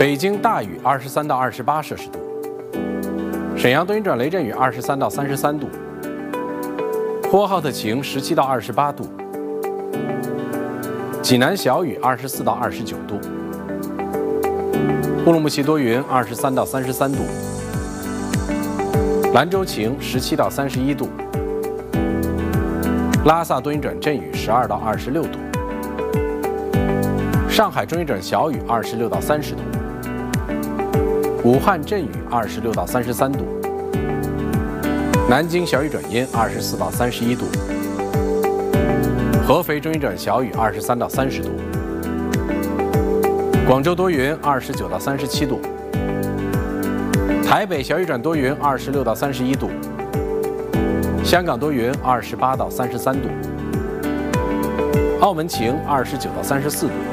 北京大雨23到28摄氏度，沈阳多云转雷阵雨23到33度，呼和浩特晴17到28度，济南小雨24到29度，乌鲁木齐多云23到33度，兰州晴17到31度，拉萨多云转阵雨12到26度，上海多云转小雨26到30度，武汉阵雨26到33度，南京小雨转阴24到31度，合肥多云转小雨23到30度，广州多云29到37度，台北小雨转多云26到31度，香港多云28到33度，澳门晴29到34度。